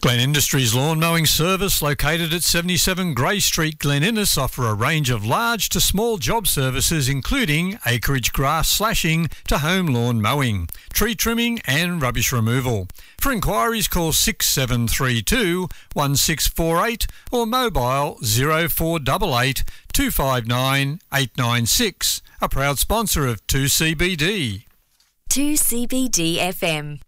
Glen Industries Lawn Mowing Service, located at 77 Grey Street, Glen Innes, offer a range of large to small job services including acreage grass slashing to home lawn mowing, tree trimming and rubbish removal. For inquiries, call 6732 1648 or mobile 0488 259 896. A proud sponsor of 2CBD. 2CBD FM.